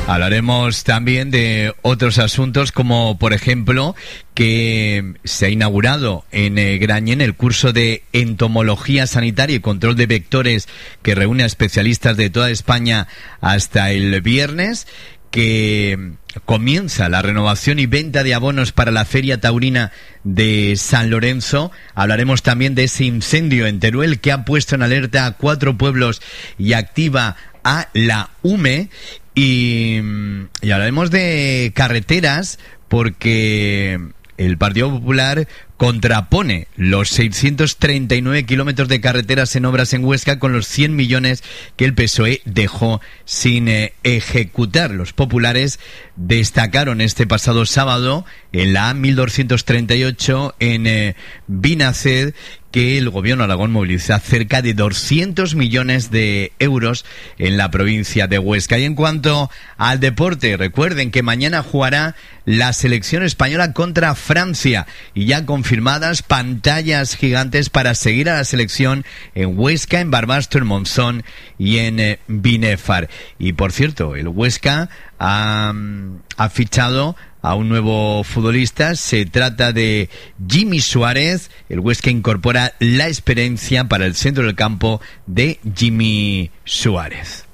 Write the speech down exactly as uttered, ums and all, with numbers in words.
Hablaremos también de otros asuntos, como por ejemplo que se ha inaugurado en eh, Grañén el curso de entomología sanitaria y control de vectores que reúne a especialistas de toda España hasta el viernes, que comienza la renovación y venta de abonos para la Feria Taurina de San Lorenzo. Hablaremos también de ese incendio en Teruel que ha puesto en alerta a cuatro pueblos y activa a la U M E. Y, y hablaremos de carreteras porque el Partido Popular contrapone los seiscientos treinta y nueve kilómetros de carreteras en obras en Huesca con los cien millones que el P S O E dejó sin eh, ejecutar. Los populares destacaron este pasado sábado en la A mil doscientos treinta y ocho en eh, Binaced que el gobierno de Aragón moviliza cerca de doscientos millones de euros en la provincia de Huesca. Y en cuanto al deporte, recuerden que mañana jugará la selección española contra Francia y ya confirmadas pantallas gigantes para seguir a la selección en Huesca, en Barbastro, en Monzón y en eh, Binefar. Y por cierto, el Huesca ha, ha fichado a un nuevo futbolista. Se trata de Jimmy Suárez. El Huesca incorpora la experiencia para el centro del campo de Jimmy Suárez.